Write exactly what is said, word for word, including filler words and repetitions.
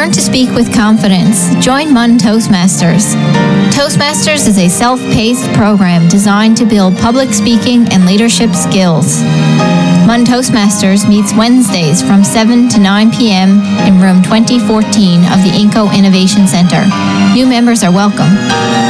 Learn to speak with confidence. Join M U N Toastmasters. Toastmasters is a self-paced program designed to build public speaking and leadership skills. M U N Toastmasters meets Wednesdays from seven to nine p.m. in room twenty fourteen of the Inco Innovation Center. New members are welcome.